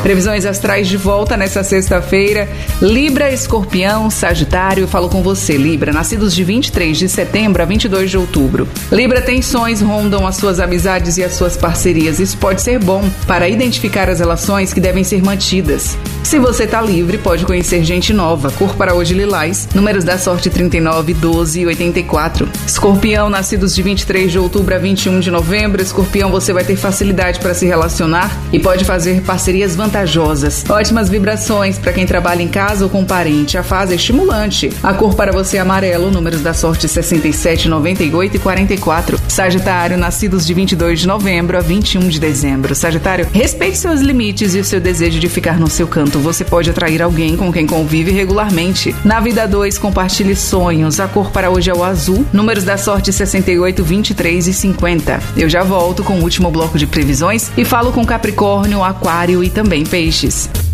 Previsões astrais de volta nessa sexta-feira. Libra, Escorpião, Sagitário. Falo com você, Libra, nascidos de 23 de setembro a 22 de outubro. Libra, tensões rondam as suas amizades e as suas parcerias. Isso pode ser bom para identificar as relações que devem ser mantidas. Se você tá livre, pode conhecer gente nova. Cor para hoje, lilás. Números da sorte 39, 12 e 84. Escorpião, nascidos de 23 de outubro a 21 de novembro. Escorpião, você vai ter facilidade para se relacionar e pode fazer parcerias vantajosas. Ótimas vibrações para quem trabalha em casa ou com parente. A fase é estimulante. A cor para você é amarelo. Números da sorte 67, 98 e 44. Sagitário, nascidos de 22 de novembro a 21 de dezembro. Sagitário, respeite seus limites e o seu desejo de ficar no seu canto. Você pode atrair alguém com quem convive regularmente. Na vida 2, compartilhe sonhos. A cor para hoje é o azul. Números da sorte 68, 23 e 50. Eu já volto com o último bloco de previsões e falo com Capricórnio, Aquário e também Peixes.